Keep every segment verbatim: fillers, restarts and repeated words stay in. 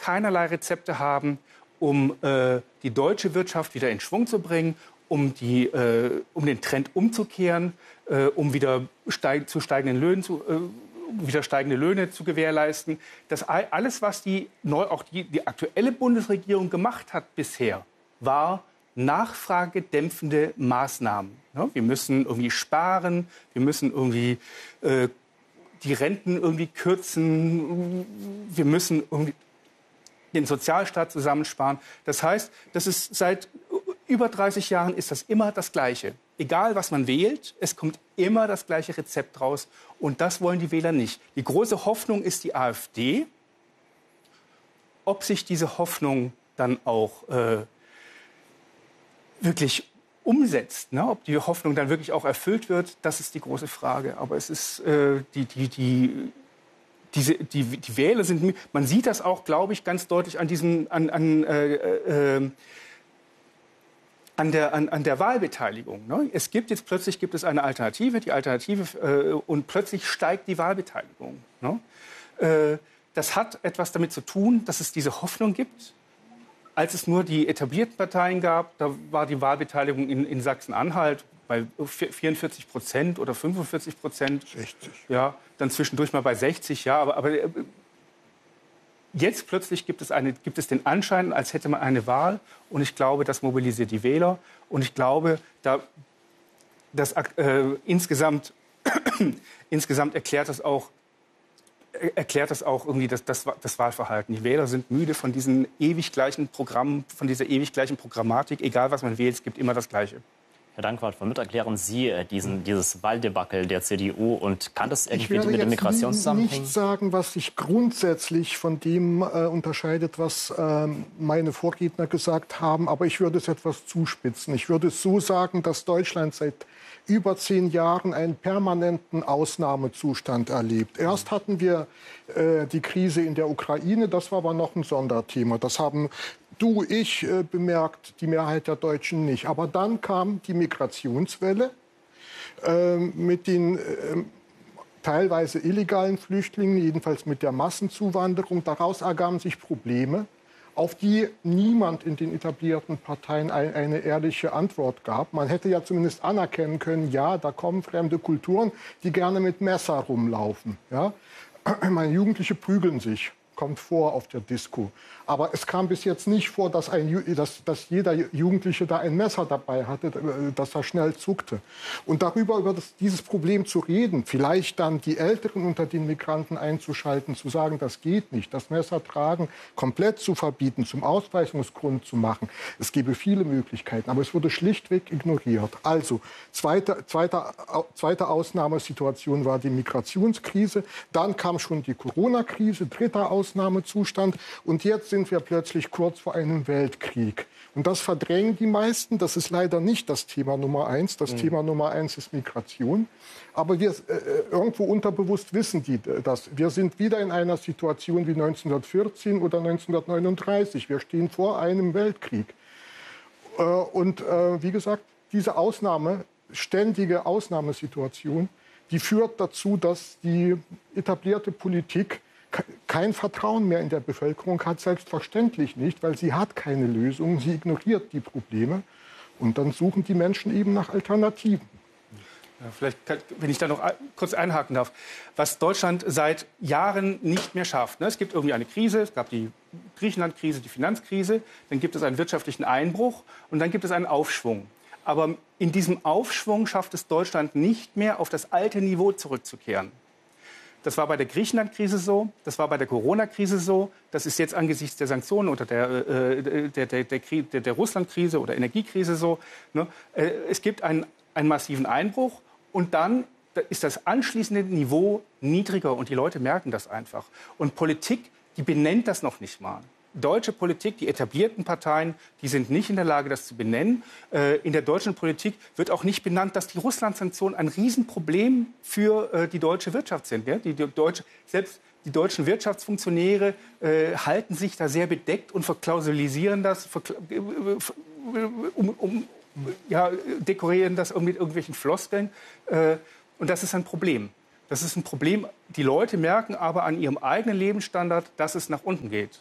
keinerlei Rezepte haben, um äh, die deutsche Wirtschaft wieder in Schwung zu bringen, um, die, äh, um den Trend umzukehren, äh, um wieder steig, zu steigenden Löhnen zu, äh, wieder steigende Löhne zu gewährleisten. Das alles, was die, neu, auch die, die aktuelle Bundesregierung gemacht hat bisher, war nachfragedämpfende Maßnahmen. Ja, wir müssen irgendwie sparen, wir müssen irgendwie äh, die Renten irgendwie kürzen, wir müssen irgendwie den Sozialstaat zusammensparen. Das heißt, das ist seit über dreißig Jahren ist das immer das Gleiche. Egal, was man wählt, es kommt immer das gleiche Rezept raus. Und das wollen die Wähler nicht. Die große Hoffnung ist die AfD. Ob sich diese Hoffnung dann auch äh, wirklich umsetzt, ne? Ob die Hoffnung dann wirklich auch erfüllt wird, das ist die große Frage. Aber es ist äh, die, die, die, diese, die, die Wähler sind, man sieht das auch, glaube ich, ganz deutlich an diesem, an, an, äh, äh, an, der, an, an der Wahlbeteiligung. Ne? Es gibt jetzt plötzlich gibt es eine Alternative, die Alternative, äh, und plötzlich steigt die Wahlbeteiligung. Ne? Äh, das hat etwas damit zu tun, dass es diese Hoffnung gibt. Als es nur die etablierten Parteien gab, da war die Wahlbeteiligung in, in Sachsen-Anhalt bei vierundvierzig Prozent oder fünfundvierzig Prozent. sechzig. Ja, dann zwischendurch mal bei sechzig, ja. Aber, aber jetzt plötzlich gibt es, eine, gibt es den Anschein, als hätte man eine Wahl. Und ich glaube, das mobilisiert die Wähler. Und ich glaube, da, das äh, insgesamt, insgesamt erklärt das auch, erklärt das auch irgendwie das, das, das Wahlverhalten. Die Wähler sind müde von diesen ewig gleichen Programmen, von dieser ewig gleichen Programmatik. Egal, was man wählt, es gibt immer das Gleiche. Herr Dankwart, womit erklären Sie diesen, dieses Wahldebakel der C D U und kann das irgendwie mit dem Migrations zusammenhängen? Ich werde jetzt nicht sagen, was sich grundsätzlich von dem äh, unterscheidet, was äh, meine Vorredner gesagt haben, aber ich würde es etwas zuspitzen. Ich würde es so sagen, dass Deutschland seit über zehn Jahren einen permanenten Ausnahmezustand erlebt. Erst hatten wir äh, die Krise in der Ukraine, das war aber noch ein Sonderthema. Das haben du, ich äh, bemerkt, die Mehrheit der Deutschen nicht. Aber dann kam die Migrationswelle äh, mit den äh, teilweise illegalen Flüchtlingen, jedenfalls mit der Massenzuwanderung. Daraus ergaben sich Probleme, auf die niemand in den etablierten Parteien ein, eine ehrliche Antwort gab. Man hätte ja zumindest anerkennen können, ja, da kommen fremde Kulturen, die gerne mit Messer rumlaufen. Ja? Meine Jugendliche prügeln sich, kommt vor auf der Disco. Aber es kam bis jetzt nicht vor, dass, ein, dass, dass jeder Jugendliche da ein Messer dabei hatte, dass er schnell zuckte. Und darüber, über das, dieses Problem zu reden, vielleicht dann die Älteren unter den Migranten einzuschalten, zu sagen, das geht nicht, das Messer tragen komplett zu verbieten, zum Ausweisungsgrund zu machen. Es gäbe viele Möglichkeiten, aber es wurde schlichtweg ignoriert. Also, zweite, zweite, zweite Ausnahmesituation war die Migrationskrise, dann kam schon die Corona-Krise, dritter Ausnahmezustand und jetzt sind wir plötzlich kurz vor einem Weltkrieg. Und das verdrängen die meisten. Das ist leider nicht das Thema Nummer eins. Das mhm. Thema Nummer eins ist Migration. Aber wir äh, irgendwo unterbewusst wissen die das. Wir sind wieder in einer Situation wie neunzehnhundertvierzehn oder neunzehnhundertneununddreißig. Wir stehen vor einem Weltkrieg. Äh, und äh, wie gesagt, diese Ausnahme, ständige Ausnahmesituation, die führt dazu, dass die etablierte Politik kein Vertrauen mehr in der Bevölkerung hat, selbstverständlich nicht, weil sie hat keine Lösung, sie ignoriert die Probleme und dann suchen die Menschen eben nach Alternativen. Ja, vielleicht, kann, wenn ich da noch kurz einhaken darf, was Deutschland seit Jahren nicht mehr schafft. Ne? Es gibt irgendwie eine Krise, es gab die Griechenland-Krise, die Finanzkrise, dann gibt es einen wirtschaftlichen Einbruch und dann gibt es einen Aufschwung. Aber in diesem Aufschwung schafft es Deutschland nicht mehr, auf das alte Niveau zurückzukehren. Das war bei der Griechenland-Krise so, das war bei der Corona-Krise so, das ist jetzt angesichts der Sanktionen oder der, äh, der, der, der, der, der Russland-Krise oder Energiekrise so. Ne? Äh, es gibt einen, einen massiven Einbruch und dann ist das anschließende Niveau niedriger und die Leute merken das einfach. Und Politik, die benennt das noch nicht mal. Deutsche Politik, die etablierten Parteien, die sind nicht in der Lage, das zu benennen. Äh, in der deutschen Politik wird auch nicht benannt, dass die Russland-Sanktionen ein Riesenproblem für äh, die deutsche Wirtschaft sind. Ja? Die, die deutsche, selbst die deutschen Wirtschaftsfunktionäre äh, halten sich da sehr bedeckt und verklausulisieren das, verkla um, um, ja, dekorieren das mit irgendwelchen Floskeln. Äh, und das ist ein Problem. Das ist ein Problem. Die Leute merken aber an ihrem eigenen Lebensstandard, dass es nach unten geht.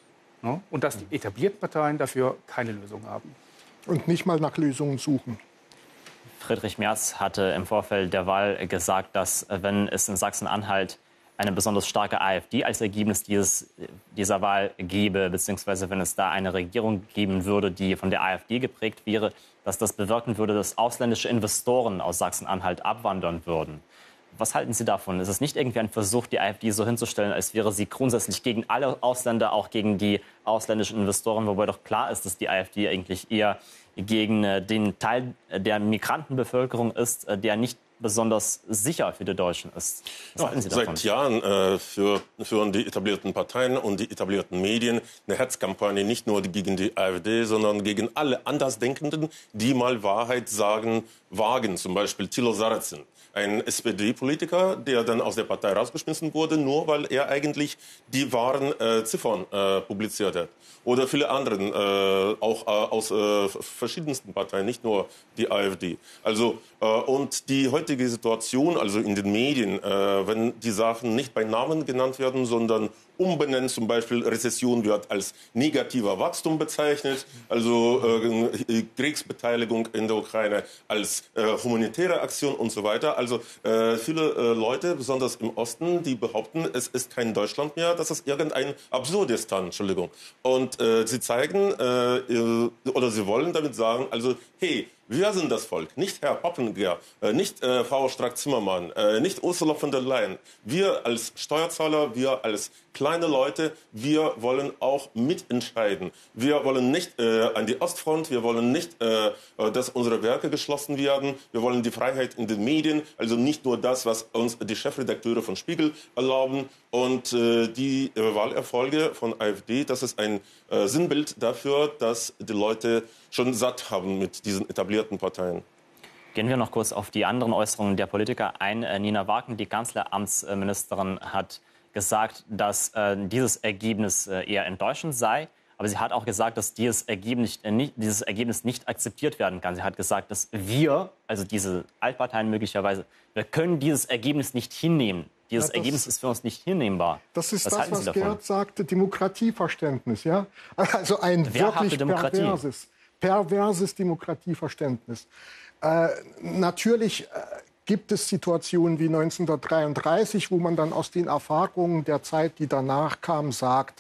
Ne? Und dass die etablierten Parteien dafür keine Lösung haben. Und nicht mal nach Lösungen suchen. Friedrich Merz hatte im Vorfeld der Wahl gesagt, dass wenn es in Sachsen-Anhalt eine besonders starke AfD als Ergebnis dieses, dieser Wahl gäbe, beziehungsweise wenn es da eine Regierung geben würde, die von der AfD geprägt wäre, dass das bewirken würde, dass ausländische Investoren aus Sachsen-Anhalt abwandern würden. Was halten Sie davon? Ist es nicht irgendwie ein Versuch, die AfD so hinzustellen, als wäre sie grundsätzlich gegen alle Ausländer, auch gegen die ausländischen Investoren, wobei doch klar ist, dass die AfD eigentlich eher gegen den Teil der Migrantenbevölkerung ist, der nicht besonders sicher für die Deutschen ist. Was halten Sie davon? Seit Jahren äh, für, führen die etablierten Parteien und die etablierten Medien eine Hetzkampagne nicht nur gegen die AfD, sondern gegen alle Andersdenkenden, die mal Wahrheit sagen wagen. Zum Beispiel Thilo Sarrazin, ein S P D-Politiker, der dann aus der Partei rausgeschmissen wurde, nur weil er eigentlich die wahren äh, Ziffern äh, publiziert hat. Oder viele andere, äh, auch äh, aus äh, verschiedensten Parteien, nicht nur die AfD. Also, äh, und die heutige Situation, also in den Medien, äh, wenn die Sachen nicht bei Namen genannt werden, sondern umbenannt, zum Beispiel Rezession wird als negativer Wachstum bezeichnet, also äh, Kriegsbeteiligung in der Ukraine als äh, humanitäre Aktion und so weiter. Also äh, viele äh, Leute, besonders im Osten, die behaupten, es ist kein Deutschland mehr, das ist irgendein Absurdistan, Entschuldigung. Und äh, sie zeigen äh, oder sie wollen damit sagen, also hey, wir sind das Volk, nicht Herr Poppengier, äh, nicht äh, Frau Strack-Zimmermann, äh, nicht Ursula von der Leyen. Wir als Steuerzahler, wir als kleine Leute, wir wollen auch mitentscheiden. Wir wollen nicht äh, an die Ostfront, wir wollen nicht, äh, dass unsere Werke geschlossen werden. Wir wollen die Freiheit in den Medien, also nicht nur das, was uns die Chefredakteure von Spiegel erlauben. Und äh, die äh, Wahlerfolge von AfD, das ist ein äh, Sinnbild dafür, dass die Leute schon satt haben mit diesen etablierten Parteien. Gehen wir noch kurz auf die anderen Äußerungen der Politiker ein. Nina Wagen, die Kanzleramtsministerin, hat gesagt, dass äh, dieses Ergebnis äh, eher enttäuschend sei. Aber sie hat auch gesagt, dass dieses Ergebnis, äh, nicht, dieses Ergebnis nicht akzeptiert werden kann. Sie hat gesagt, dass wir, also diese Altparteien möglicherweise, wir können dieses Ergebnis nicht hinnehmen. Dieses ja, Ergebnis ist für uns nicht hinnehmbar. Das ist was das, was Gerd sagte, Demokratieverständnis. Ja? Also ein wirklich Demokratie. perverses, perverses Demokratieverständnis. Äh, natürlich äh, gibt es Situationen wie neunzehnhundertdreiunddreißig, wo man dann aus den Erfahrungen der Zeit, die danach kam, sagt,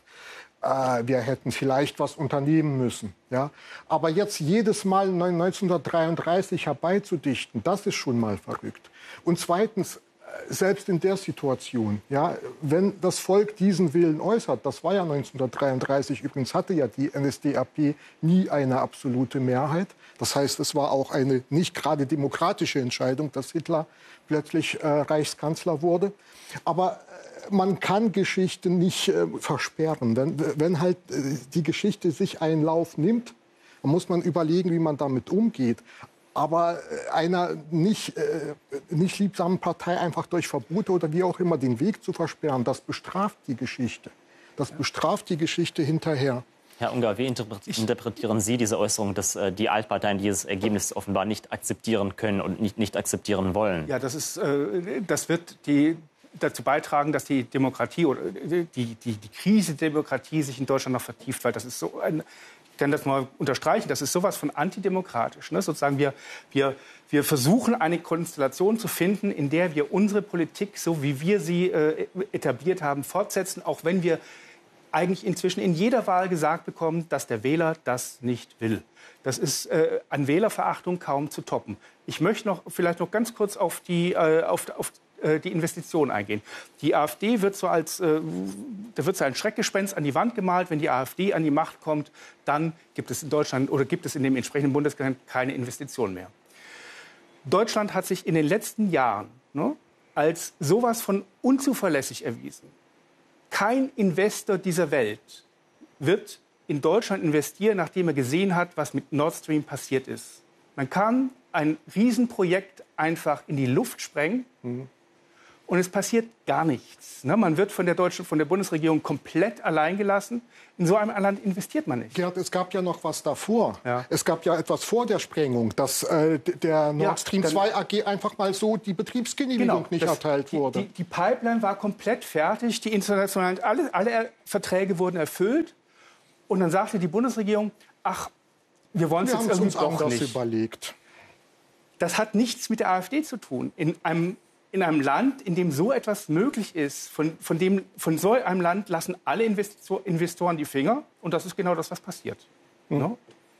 äh, wir hätten vielleicht was unternehmen müssen. Ja? Aber jetzt jedes Mal neunzehnhundertdreiunddreißig herbeizudichten, das ist schon mal verrückt. Und zweitens, selbst in der Situation, ja, wenn das Volk diesen Willen äußert, das war ja neunzehnhundertdreiunddreißig, übrigens hatte ja die N S D A P nie eine absolute Mehrheit. Das heißt, es war auch eine nicht gerade demokratische Entscheidung, dass Hitler plötzlich äh, Reichskanzler wurde. Aber äh, man kann Geschichte nicht äh, versperren. Wenn, wenn halt äh, die Geschichte sich einen Lauf nimmt, dann muss man überlegen, wie man damit umgeht. Aber einer nicht, äh, nicht liebsamen Partei einfach durch Verbote oder wie auch immer den Weg zu versperren, das bestraft die Geschichte. Das bestraft die Geschichte hinterher. Herr Ungar, wie interpretieren Sie diese Äußerung, dass äh, die Altparteien dieses Ergebnis offenbar nicht akzeptieren können und nicht, nicht akzeptieren wollen? Ja, das, ist, äh, das wird die, dazu beitragen, dass die Demokratie oder die, die, die Krise der Demokratie sich in Deutschland noch vertieft, weil das ist so ein... Ich kann das mal unterstreichen, das ist sowas von antidemokratisch. Ne? Sozusagen wir, wir, wir versuchen, eine Konstellation zu finden, in der wir unsere Politik, so wie wir sie äh, etabliert haben, fortsetzen, auch wenn wir eigentlich inzwischen in jeder Wahl gesagt bekommen, dass der Wähler das nicht will. Das ist äh, an Wählerverachtung kaum zu toppen. Ich möchte noch vielleicht noch ganz kurz auf die, äh, auf, auf die Investitionen eingehen. Die AfD wird so als, äh, da wird so ein Schreckgespenst an die Wand gemalt. Wenn die AfD an die Macht kommt, dann gibt es in Deutschland oder gibt es in dem entsprechenden Bundesland keine Investitionen mehr. Deutschland hat sich in den letzten Jahren ne, als sowas von unzuverlässig erwiesen. Kein Investor dieser Welt wird in Deutschland investieren, nachdem er gesehen hat, was mit Nord Stream passiert ist. Man kann ein Riesenprojekt einfach in die Luft sprengen. Mhm. Und es passiert gar nichts. Ne? Man wird von der deutschen, von der Bundesregierung komplett allein gelassen. In so einem Land investiert man nicht. Gerd, es gab ja noch was davor. Ja. Es gab ja etwas vor der Sprengung, dass äh, der Nord Stream ja, zwei A G einfach mal so die Betriebsgenehmigung genau, nicht das, erteilt die, wurde. Die, die Pipeline war komplett fertig. Die internationalen, alle, alle Verträge wurden erfüllt. und dann sagte die Bundesregierung, ach, wir wollen es Wir jetzt haben es irgendwie uns doch anders nicht. überlegt. Das hat nichts mit der AfD zu tun. In einem, in einem Land, in dem so etwas möglich ist, von, von, dem, von so einem Land lassen alle Investor, Investoren die Finger. Und das ist genau das, was passiert. Mhm. No?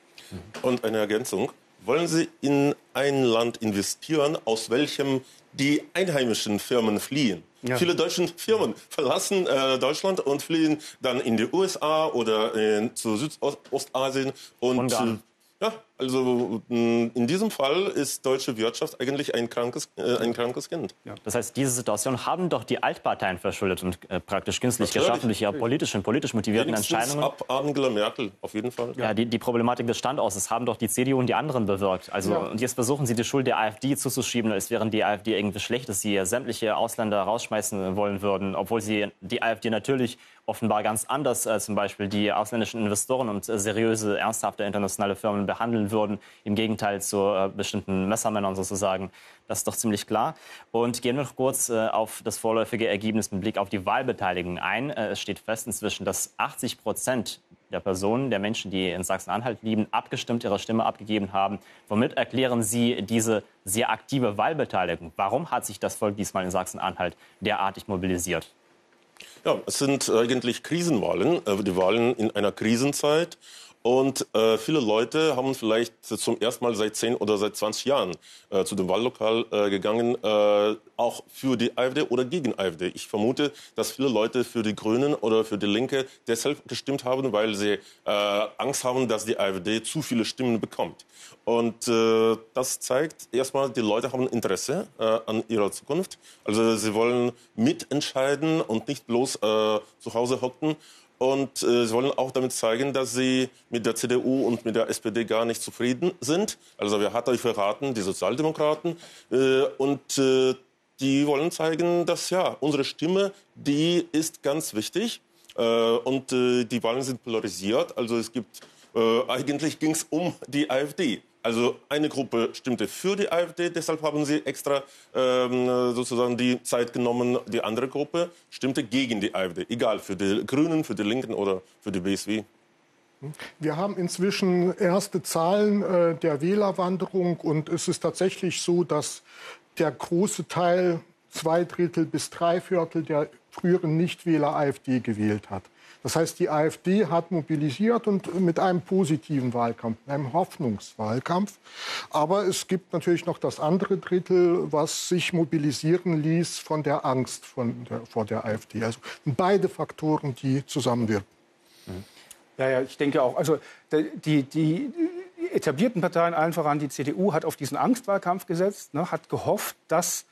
Und eine Ergänzung. Wollen Sie in ein Land investieren, aus welchem die einheimischen Firmen fliehen? Ja. Viele deutsche Firmen verlassen äh, Deutschland und fliehen dann in die U S A oder in, zu Südostasien. Und, Ungarn. Ja, also in diesem Fall ist deutsche Wirtschaft eigentlich ein krankes, äh, ein krankes Kind. Ja. Das heißt, diese Situation haben doch die Altparteien verschuldet und äh, praktisch künstlich Natürlich. geschaffen durch ihre politischen, politisch motivierten Wenigstens Entscheidungen. Ab Angela Merkel, auf jeden Fall. Ja, die, die Problematik des Standortes haben doch die C D U und die anderen bewirkt. Also Ja. und jetzt versuchen sie die Schuld der AfD zuzuschieben, als wären die AfD irgendwie schlecht, dass sie sämtliche Ausländer rausschmeißen wollen würden, obwohl sie die AfD natürlich offenbar ganz anders äh, zum Beispiel die ausländischen Investoren und äh, seriöse, ernsthafte internationale Firmen behandeln würden, im Gegenteil zu äh, bestimmten Messermännern sozusagen. Das ist doch ziemlich klar. Und gehen wir noch kurz äh, auf das vorläufige Ergebnis mit Blick auf die Wahlbeteiligung ein. Äh, es steht fest inzwischen, dass achtzig Prozent der Personen, der Menschen, die in Sachsen-Anhalt leben, abgestimmt ihre Stimme abgegeben haben. Womit erklären Sie diese sehr aktive Wahlbeteiligung? Warum hat sich das Volk diesmal in Sachsen-Anhalt derartig mobilisiert? Ja, es sind eigentlich Krisenwahlen, äh, die Wahlen in einer Krisenzeit. Und äh, viele Leute haben vielleicht zum ersten Mal seit zehn oder seit zwanzig Jahren äh, zu dem Wahllokal äh, gegangen, äh, auch für die AfD oder gegen AfD. Ich vermute, dass viele Leute für die Grünen oder für die Linke deshalb gestimmt haben, weil sie äh, Angst haben, dass die AfD zu viele Stimmen bekommt. Und äh, das zeigt erstmal, die Leute haben Interesse äh, an ihrer Zukunft. Also sie wollen mitentscheiden und nicht bloß äh, zu Hause hocken. Und äh, sie wollen auch damit zeigen, dass sie mit der C D U und mit der S P D gar nicht zufrieden sind. Also wer hat euch verraten? Die Sozialdemokraten. Äh, und äh, die wollen zeigen, dass ja, unsere Stimme, die ist ganz wichtig. Äh, und äh, die Wahlen sind polarisiert. Also es gibt, äh, eigentlich ging es um die AfD. Also eine Gruppe stimmte für die AfD, deshalb haben sie extra ähm, sozusagen die Zeit genommen. Die andere Gruppe stimmte gegen die AfD, egal für die Grünen, für die Linken oder für die B S W. Wir haben inzwischen erste Zahlen äh, der Wählerwanderung und es ist tatsächlich so, dass der große Teil, zwei Drittel bis drei Viertel der früheren Nichtwähler AfD gewählt hat. Das heißt, die AfD hat mobilisiert und mit einem positiven Wahlkampf, einem Hoffnungswahlkampf. Aber es gibt natürlich noch das andere Drittel, was sich mobilisieren ließ von der Angst von der, vor der AfD. Also beide Faktoren, die zusammenwirken. Ja, ja, ich denke auch. Also die, die etablierten Parteien, allen voran die C D U, hat auf diesen Angstwahlkampf gesetzt, ne, hat gehofft, dass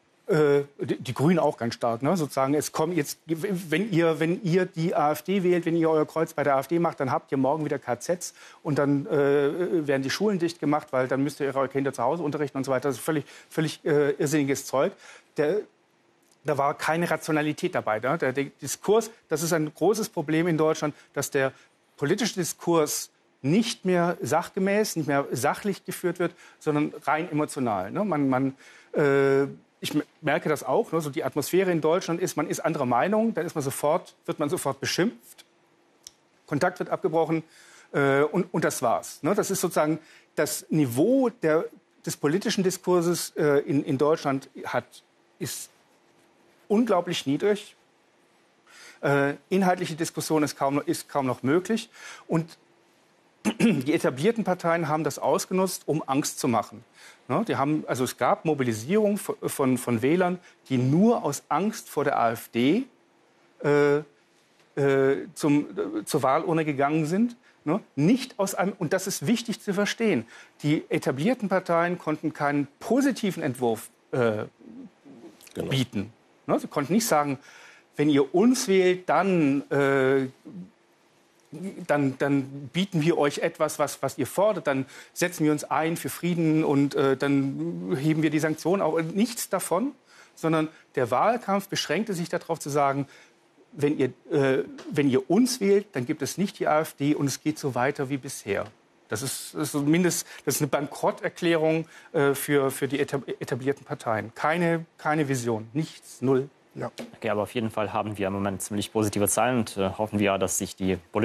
Die, die Grünen auch ganz stark, ne? Sozusagen, es kommt jetzt, wenn ihr, wenn ihr die AfD wählt, wenn ihr euer Kreuz bei der AfD macht, dann habt ihr morgen wieder K Zs und dann äh, werden die Schulen dicht gemacht, weil dann müsst ihr eure Kinder zu Hause unterrichten und so weiter. Das ist völlig, völlig äh, irrsinniges Zeug. Der, da war keine Rationalität dabei. Ne? Der, der Diskurs, das ist ein großes Problem in Deutschland, dass der politische Diskurs nicht mehr sachgemäß, nicht mehr sachlich geführt wird, sondern rein emotional. Ne? Man, man äh, Ich merke das auch, ne? So die Atmosphäre in Deutschland ist, man ist anderer Meinung, dann ist man sofort, wird man sofort beschimpft, Kontakt wird abgebrochen äh, und, und das war's. Ne? Das ist sozusagen das Niveau der, des politischen Diskurses äh, in, in Deutschland hat, ist unglaublich niedrig. Äh, inhaltliche Diskussion ist kaum, ist kaum noch möglich und die etablierten Parteien haben das ausgenutzt, um Angst zu machen. Ne, die haben, also es gab Mobilisierung von, von, von Wählern, die nur aus Angst vor der AfD äh, äh, zum, äh, zur Wahlurne gegangen sind. Ne, nicht aus einem, und das ist wichtig zu verstehen, die etablierten Parteien konnten keinen positiven Entwurf äh, genau. bieten. Ne, sie konnten nicht sagen, wenn ihr uns wählt, dann... Äh, Dann, dann bieten wir euch etwas, was, was ihr fordert. Dann setzen wir uns ein für Frieden und äh, dann heben wir die Sanktionen auf. Nichts davon, sondern der Wahlkampf beschränkte sich darauf zu sagen, wenn ihr, äh, wenn ihr uns wählt, dann gibt es nicht die AfD und es geht so weiter wie bisher. Das ist, das ist zumindest das ist eine Bankrotterklärung äh, für, für die etablierten Parteien. Keine, keine Vision, nichts, null. Ja. Okay, aber auf jeden Fall haben wir im Moment ziemlich positive Zahlen und äh, hoffen wir, dass sich die Politik